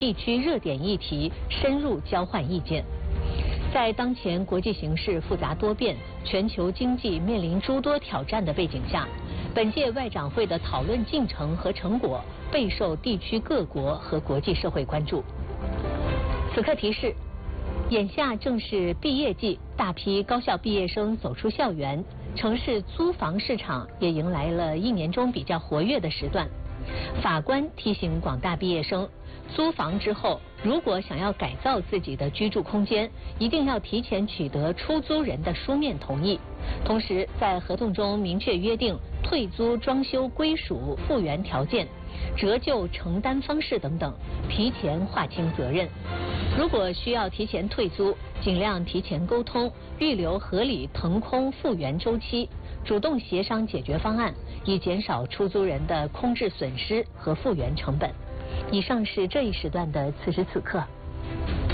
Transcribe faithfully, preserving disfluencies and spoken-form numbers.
地区热点议题深入交换意见。在当前国际形势复杂多变、全球经济面临诸多挑战的背景下，本届外长会的讨论进程和成果备受地区各国和国际社会关注。此刻提示：眼下正是毕业季，大批高校毕业生走出校园，城市租房市场也迎来了一年中比较活跃的时段。法官提醒广大毕业生，租房之后，如果想要改造自己的居住空间，一定要提前取得出租人的书面同意，同时在合同中明确约定退租、装修归属、复原条件、折旧承担方式等等，提前划清责任。如果需要提前退租，尽量提前沟通，预留合理腾空复原周期，主动协商解决方案，以减少出租人的空置损失和复原成本。以上是这一时段的此时此刻。